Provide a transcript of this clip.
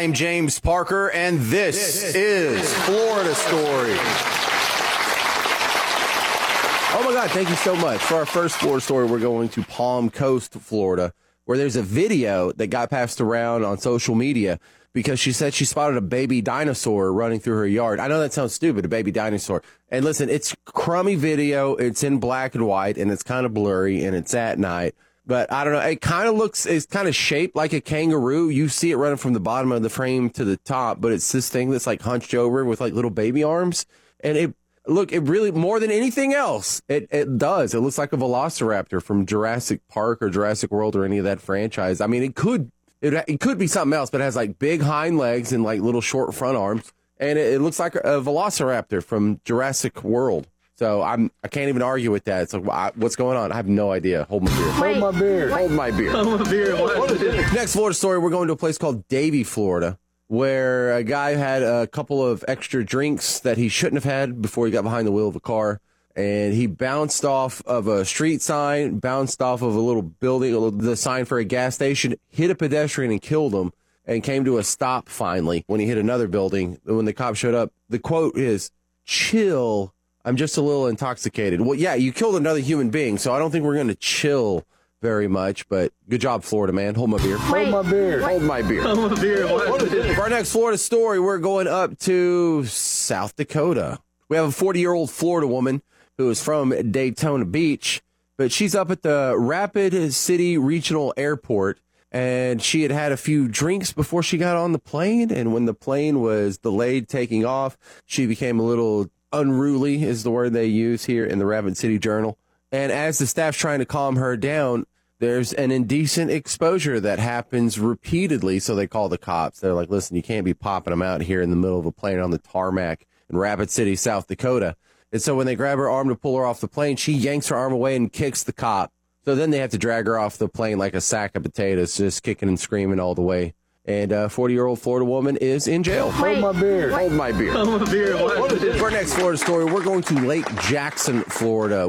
I'm James Parker, and this is Florida Story. Oh my God, thank you so much. For our first Florida Story, we're going to Palm Coast, Florida, where there's a video that got passed around on social media because she said she spotted a baby dinosaur running through her yard. I know that sounds stupid, a baby dinosaur. And listen, it's crummy video. It's in black and white, and it's kind of blurry, and it's at night. But I don't know. It kind of looks, it's kind of shaped like a kangaroo. You see it running from the bottom of the frame to the top, but it's this thing that's like hunched over with like little baby arms. And it really, more than anything else, it does. It looks like a velociraptor from Jurassic Park or Jurassic World or any of that franchise. I mean, it could be something else, but it has like big hind legs and like little short front arms. And it looks like a velociraptor from Jurassic World. So I can't even argue with that. It's like, what's going on? I have no idea. Hold my beer. Hold my beer. Hold my beer. Hold my beer. What is it? Next Florida story, we're going to a place called Davie, Florida, where a guy had a couple of extra drinks that he shouldn't have had before he got behind the wheel of a car. And he bounced off of a street sign, bounced off of a little building, the sign for a gas station, hit a pedestrian and killed him, and came to a stop finally when he hit another building. When the cop showed up, the quote is, "Chill. I'm just a little intoxicated." Well, yeah, you killed another human being, so I don't think we're going to chill very much, but good job, Florida man. Hold my beer. Hold my beer. Hold my beer. Hold my beer. What is it? For our next Florida story, we're going up to South Dakota. We have a 40-year-old Florida woman who is from Daytona Beach, but she's up at the Rapid City Regional Airport, and she had had a few drinks before she got on the plane, and when the plane was delayed taking off, she became a little unruly, is the word they use here in the Rapid City Journal. And as the staff's trying to calm her down, there's an indecent exposure that happens repeatedly, so they call the cops. They're like, listen, you can't be popping them out here in the middle of a plane on the tarmac in Rapid City, South Dakota. And so when they grab her arm to pull her off the plane, she yanks her arm away and kicks the cop. So then they have to drag her off the plane like a sack of potatoes, just kicking and screaming all the way. And a 40-year-old Florida woman is in jail. Hold my beer. Hold my beer. Hold my beer. What is it? For our next Florida story, we're going to Lake Jackson, Florida,